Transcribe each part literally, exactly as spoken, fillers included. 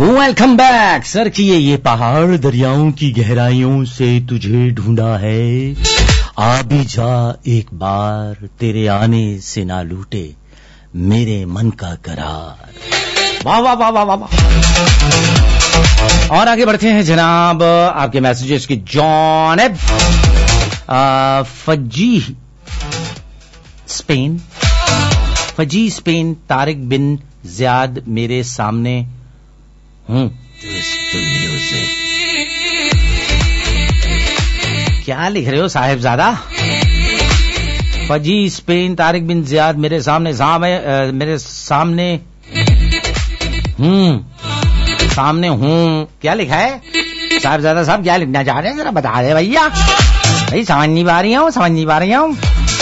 Welcome back. Sir किए ये पहाड़ दरियाओं की गहराइयों से तुझे ढूंढा है, आ भी जा एक बार, तेरे आने से ना लूटे मेरे मन का करार। वाह वाह वाह वाह वाह। और आगे बढ़ते हैं जनाब आपके मैसेजेस की जानिब। Fuzzy Spain, fuzzy Spain, Tariq बिन जियाद मेरे सामने हूं। क्या लिख रहे हो साहिबजादा? फजी स्पेन, तारिक बिन जियाद मेरे सामने सामने मेरे सामने हूं सामने हूं क्या लिखा है साहिबजादा साहब? क्या लिखना चाह रहे हैं जरा बता दे भैया। भाई समझ नहीं पा रही हूं समझ नहीं पा रही हूं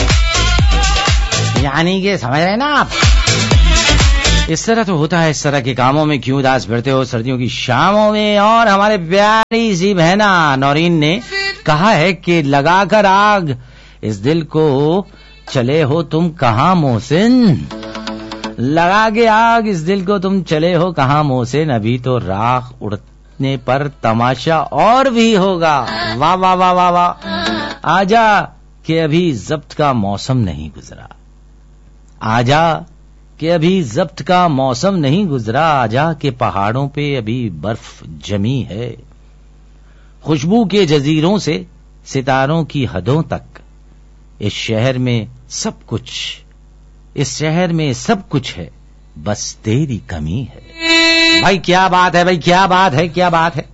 यानी कि समझ रहे ना आप? इस तरह तो होता है, इस तरह के कामों में क्यों उदास फिरते हो सर्दियों की शामों में। और हमारे प्यारी सी बहना नौरीन ने कहा है कि लगाकर आग इस दिल को चले हो तुम कहां मोहसिन, लगा के आग इस दिल को तुम चले हो कहां मोहसिन, अभी तो राख उड़ने पर तमाशा और भी होगा। वाह वाह वाह वाह वाह। आजा कि अभी जब्त का मौसम नहीं गुजरा, आजा कि अभी जब्त का मौसम नहीं गुजरा, आजा के पहाड़ों पे अभी बर्फ जमी है, खुशबू के जजीरों से सितारों की हदों तक इस शहर में सब कुछ, इस शहर में सब कुछ है, बस तेरी कमी है। भाई क्या बात है, भाई क्या बात है, क्या बात है।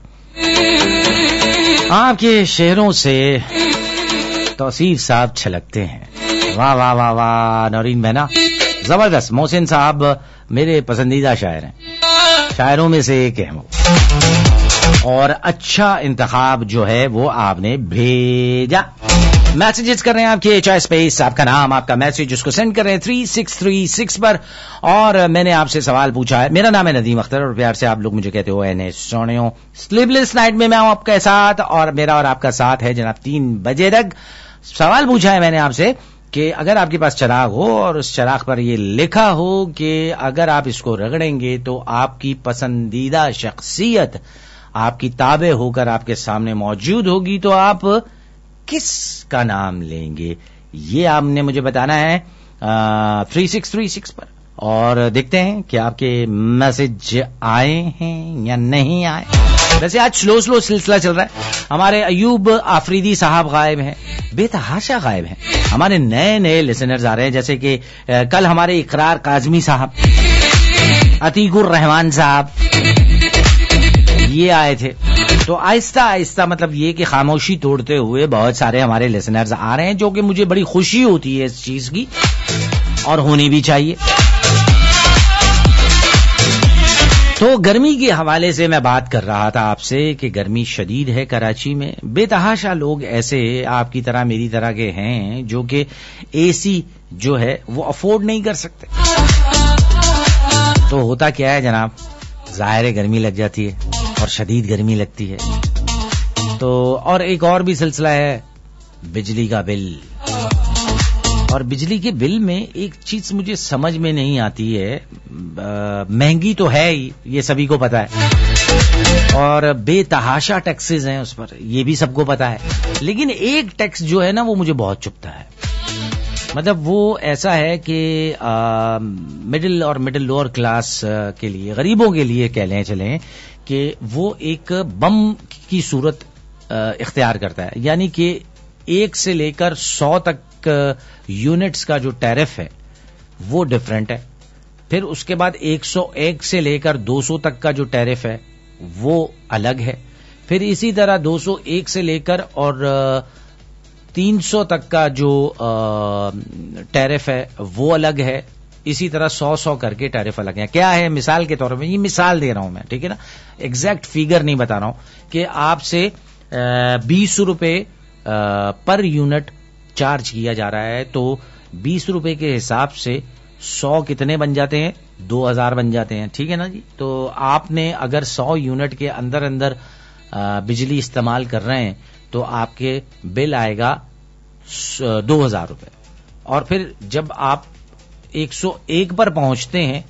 आपके शेरों से तौसीफ साहब छलकते हैं। वाह वाह वाह वाह नौरीन बहना, जबरदस्त। मोहसिन साहब मेरे पसंदीदा शायर हैं, शायरों में से एक है वो, और अच्छा इंतखाब जो है वो आपने भेजा। मैसेजेस कर रहे हैं आपके एच आई स्पेस, आपका नाम आपका मैसेज उसको सेंड कर रहे हैं थ्री सिक्स थ्री सिक्स पर। और मैंने आपसे सवाल पूछा है, मेरा नाम है नदीम अख्तर और प्यार से आप लोग मुझे कहते हो एने सोनियो। स्लीपलेस नाइट में मैं हूं आपके साथ और मेरा और आपका साथ है जनाब तीन बजे तक। सवाल पूछा है मैंने आपसे कि अगर आपके पास चिराग हो और उस चिराग पर ये लिखा हो कि अगर आप इसको रगड़ेंगे तो आपकी पसंदीदा शख्सियत आपकी ताबे होकर आपके सामने मौजूद होगी, तो आप किस का नाम लेंगे? ये आपने मुझे बताना है थ्री सिक्स थ्री सिक्स पर। और देखते हैं कि आपके मैसेज आए हैं या नहीं आए। वैसे आज स्लो स्लो सिलसिला चल रहा है। हमारे अयूब आफरीदी साहब गायब हैं, बेतहाशा गायब हैं। हमारे नए नए लिसनर्स आ रहे हैं, जैसे कि कल हमारे इकरार काजमी साहब, अतीकुर रहमान साहब ये आए थे। तो आहिस्ता आहिस्ता मतलब ये कि खामोशी तोड़ते हुए बहुत सारे हमारे लिसनर्स आ रहे हैं, जो कि मुझे बड़ी खुशी होती है इस चीज की और होनी भी चाहिए। तो गर्मी के हवाले से मैं बात कर रहा था आपसे कि गर्मी शदीद है कराची में। बेतहाशा लोग ऐसे आपकी तरह मेरी तरह के हैं जो कि एसी जो है वो अफोर्ड नहीं कर सकते। तो होता क्या है जनाब, जाहिर है गर्मी लग जाती है और शदीद गर्मी लगती है। तो और एक और भी सिलसिला है बिजली का बिल। और बिजली के बिल में एक चीज मुझे समझ में नहीं आती है, महंगी तो है ही, ये सभी को पता है, और बेतहाशा टैक्सेस हैं उस पर, ये भी सबको पता है। लेकिन एक टैक्स जो है ना वो मुझे बहुत चुभता है। मतलब वो ऐसा है कि मिडिल और मिडिल लोअर क्लास के लिए, गरीबों के लिए कह लें चलें कि वो एक बम की सूरत इख्तियार करता है। यानी कि एक से लेकर सौ तक यूनिट्स का जो टैरिफ है वो डिफरेंट है। फिर उसके बाद एक सौ एक से लेकर दो सौ तक का जो टैरिफ है वो अलग है। फिर इसी तरह दो सौ एक से लेकर और तीन सौ तक का जो टैरिफ है वो अलग है। इसी तरह सौ सौ करके टैरिफ अलग है। क्या है, मिसाल के तौर पे ये मिसाल दे रहा हूं मैं, ठीक है ना, एग्जैक्ट फिगर नहीं बता रहा हूं कि आपसे बीस रुपए पर यूनिट चार्ज किया जा रहा है, तो बीस रुपए के हिसाब से सौ कितने बन जाते हैं, दो हजार बन जाते हैं, ठीक है ना जी। तो आपने अगर सौ यूनिट के अंदर अंदर बिजली इस्तेमाल कर रहे हैं तो आपके बिल आएगा दो हजार रुपए। और फिर जब आप एक सौ एक पर पहुंचते हैं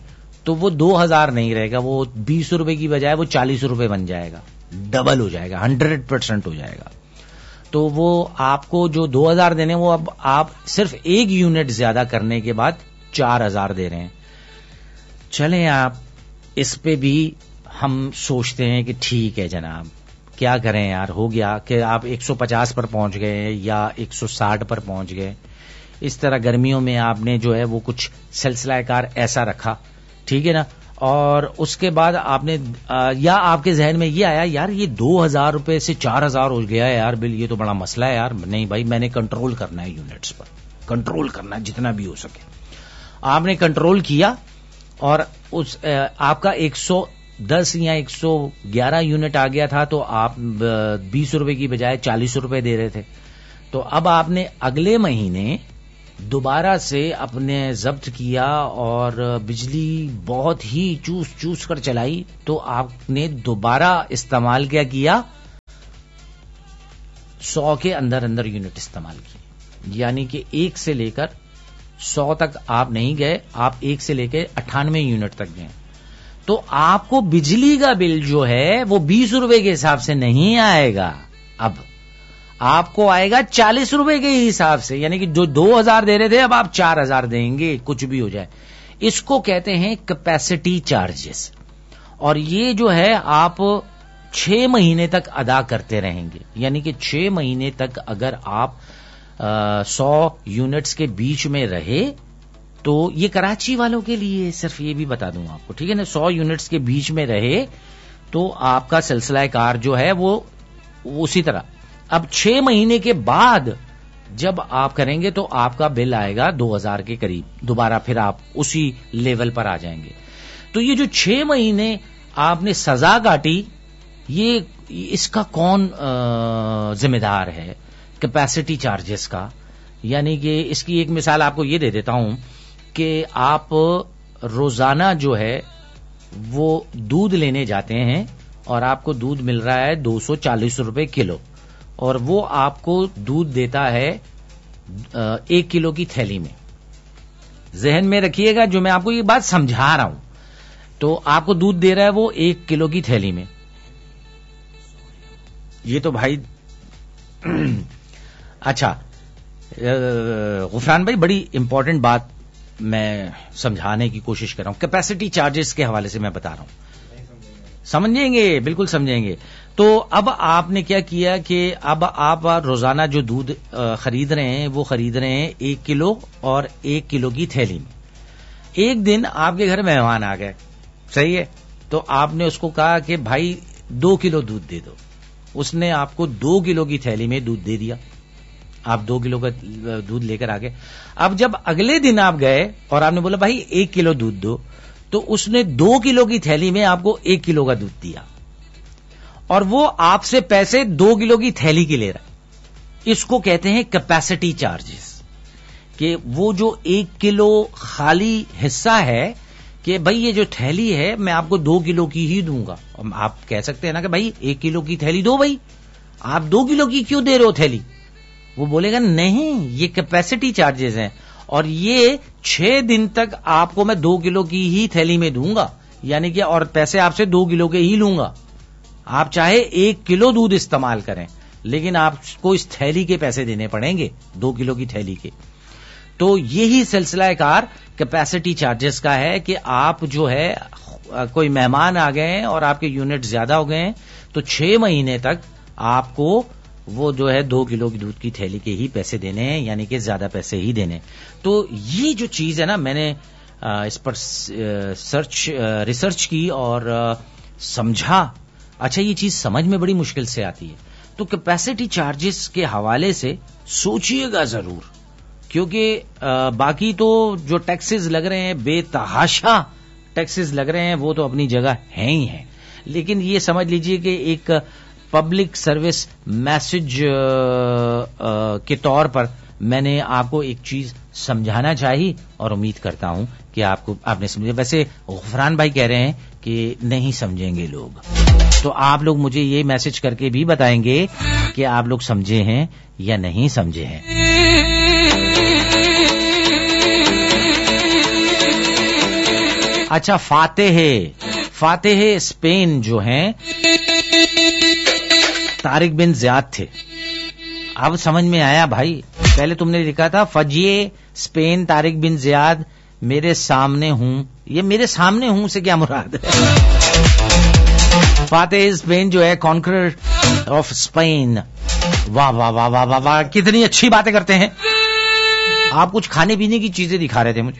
تو وہ دو ہزار نہیں رہے گا, وہ بیس روپے کی بجائے وہ چالیس روپے بن جائے گا, ڈبل ہو جائے گا, ہنڈریڈ پرسینٹ ہو جائے گا. تو وہ آپ کو جو دو ہزار دینے وہ اب آپ صرف ایک یونٹ زیادہ کرنے کے بعد چار ہزار دے رہے ہیں. چلیں آپ اس پہ بھی ہم سوچتے ہیں کہ ٹھیک ہے جناب, کیا کریں یار, ہو گیا کہ آپ ایک سو پچاس پر پہنچ گئے یا ایک سو ساٹھ پر پہنچ گئے. اس طرح گرمیوں میں آپ نے جو ہے وہ کچھ سلسلہ کار ایسا رکھا, ٹھیک ہے نا, اور اس کے بعد آپ نے یا آپ کے ذہن میں یہ آیا یار یہ دو ہزار روپے سے چار ہزار ہو گیا ہے یار بل, یہ تو بڑا مسئلہ ہے یار. نہیں بھائی, میں نے کنٹرول کرنا ہے یونٹس پر, کنٹرول کرنا ہے جتنا بھی ہو سکے. آپ نے کنٹرول کیا اور اس آپ کا ایک سو دس یا ایک سو گیارہ یونٹ آ گیا تھا, تو آپ بیس روپے کی بجائے چالیس روپے دے رہے تھے. تو اب آپ نے اگلے مہینے دوبارہ سے اپنے ضبط کیا اور بجلی بہت ہی چوس چوس کر چلائی, تو آپ نے دوبارہ استعمال کیا کیا سو کے اندر اندر یونٹ استعمال کیے, یعنی کہ ایک سے لے کر سو تک آپ نہیں گئے, آپ ایک سے لے کے اٹھانوے یونٹ تک گئے. تو آپ کو بجلی کا بل جو ہے وہ بیس روپے کے حساب سے نہیں آئے گا, اب آپ کو آئے گا چالیس روپے کے حساب سے, یعنی کہ جو دو ہزار دے رہے تھے اب آپ چار ہزار دیں گے, کچھ بھی ہو جائے. اس کو کہتے ہیں کیپیسٹی چارجز, اور یہ جو ہے آپ چھ مہینے تک ادا کرتے رہیں گے. یعنی کہ چھ مہینے تک اگر آپ سو یونٹس کے بیچ میں رہے, تو یہ کراچی والوں کے لیے صرف یہ بھی بتا دوں آپ کو, ٹھیک ہے نا, سو یونٹس کے بیچ میں رہے تو آپ کا سلسلہ کار جو ہے وہ اسی طرح. اب چھ مہینے کے بعد جب آپ کریں گے تو آپ کا بل آئے گا دو ہزار کے قریب, دوبارہ پھر آپ اسی لیول پر آ جائیں گے. تو یہ جو چھ مہینے آپ نے سزا کاٹی, یہ اس کا کون ذمہ دار ہے؟ کیپیسٹی چارجز کا. یعنی کہ اس کی ایک مثال آپ کو یہ دے دیتا ہوں کہ آپ روزانہ جو ہے وہ دودھ لینے جاتے ہیں اور آپ کو دودھ مل رہا ہے دو سو چالیس روپے کلو, اور وہ آپ کو دودھ دیتا ہے ایک کلو کی تھیلی میں. ذہن میں رکھیے گا جو میں آپ کو یہ بات سمجھا رہا ہوں, تو آپ کو دودھ دے رہا ہے وہ ایک کلو کی تھیلی میں. یہ تو بھائی اچھا غفران بھائی بڑی امپورٹنٹ بات میں سمجھانے کی کوشش کر رہا ہوں. کیپیسٹی چارجز کے حوالے سے میں بتا رہا ہوں, سمجھیں گے, بالکل سمجھیں گے. تو اب آپ نے کیا کیا کہ اب آپ روزانہ جو دودھ خرید رہے ہیں وہ خرید رہے ہیں ایک کلو اور ایک کلو کی تھیلی میں. ایک دن آپ کے گھر مہمان آ گئے, صحیح ہے, تو آپ نے اس کو کہا کہ بھائی دو کلو دودھ دے دو. اس نے آپ کو دو کلو کی تھیلی میں دودھ دے دیا, آپ دو کلو کا دودھ لے کر آ گئے. اب جب اگلے دن آپ گئے اور آپ نے بولا بھائی ایک کلو دودھ دو, تو اس نے دو کلو کی تھیلی میں آپ کو ایک کلو کا دودھ دیا, اور وہ آپ سے پیسے دو کلو کی تھیلی کے لے رہا ہے. اس کو کہتے ہیں کیپیسٹی چارجز, کہ وہ جو ایک کلو خالی حصہ ہے کہ بھائی یہ جو تھیلی ہے میں آپ کو دو کلو کی ہی دوں گا. آپ کہہ سکتے ہیں نا کہ بھائی ایک کلو کی تھیلی دو, بھائی آپ دو کلو کی کیوں دے رہے ہو تھیلی؟ وہ بولے گا نہیں, یہ کیپیسٹی چارجز ہیں, اور یہ چھ دن تک آپ کو میں دو کلو کی ہی تھیلی میں دوں گا, یعنی کہ اور پیسے آپ سے دو کلو کے ہی لوں گا. آپ چاہے ایک کلو دودھ استعمال کریں, لیکن آپ کو اس تھیلی کے پیسے دینے پڑیں گے, دو کلو کی تھیلی کے. تو یہی سلسلہ کار کیپیسٹی چارجز کا ہے کہ آپ جو ہے کوئی مہمان آ گئے ہیں اور آپ کے یونٹ زیادہ ہو گئے ہیں, تو چھ مہینے تک آپ کو وہ جو ہے دو کلو کی دودھ کی تھیلی کے ہی پیسے دینے ہیں, یعنی کہ زیادہ پیسے ہی دینے. تو یہ جو چیز ہے نا, میں نے اس پر سرچ ریسرچ کی اور سمجھا. اچھا یہ چیز سمجھ میں بڑی مشکل سے آتی ہے. تو کیپیسٹی چارجز کے حوالے سے سوچئے گا ضرور, کیونکہ باقی تو جو ٹیکسز لگ رہے ہیں بے تحاشا ٹیکسز لگ رہے ہیں وہ تو اپنی جگہ ہیں ہی ہیں, لیکن یہ سمجھ لیجئے کہ ایک پبلک سروس میسج کے طور پر میں نے آپ کو ایک چیز سمجھانا چاہی, اور امید کرتا ہوں کہ آپ کو آپ نے سمجھا. ویسے غفران بھائی کہہ رہے ہیں کہ نہیں سمجھیں گے لوگ, تو آپ لوگ مجھے یہ میسج کر کے بھی بتائیں گے کہ آپ لوگ سمجھے ہیں یا نہیں سمجھے ہیں. اچھا فاتح فاتح اسپین جو ہیں طارق بن زیاد تھے. اب سمجھ میں آیا بھائی, پہلے تم نے لکھا تھا فجیے اسپین طارق بن زیاد میرے سامنے ہوں, یہ میرے سامنے ہوں سے کیا مراد ہے؟ فاتح اسپین جو ہے کانکرر آف اسپین. واہ واہ واہ واہ واہ واہ, کتنی اچھی باتیں کرتے ہیں. آپ کچھ کھانے پینے کی چیزیں دکھا رہے تھے مجھے,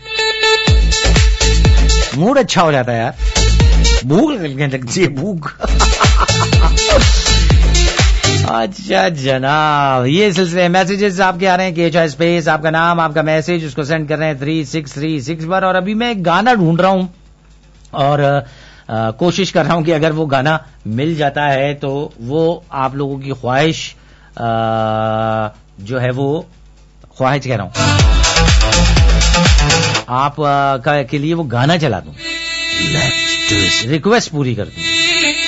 موڈ اچھا ہو جاتا ہے یار, بھوک لگنے لگتی ہے بھوک. اچھا جناب, یہ سلسلے میسیجز آپ کے آ رہے ہیں کہ ایچ آئی اسپیس آپ کا نام آپ کا میسج اس کو سینڈ کر رہے ہیں تھری سکس تھری سکس پر. اور ابھی میں ایک گانا ڈھونڈ رہا ہوں اور آ, کوشش کر رہا ہوں کہ اگر وہ گانا مل جاتا ہے تو وہ آپ لوگوں کی خواہش آ, جو ہے وہ خواہش کہہ رہا ہوں آپ آ, کا, کے لیے وہ گانا چلا دوں, ریکویسٹ پوری کر دوں.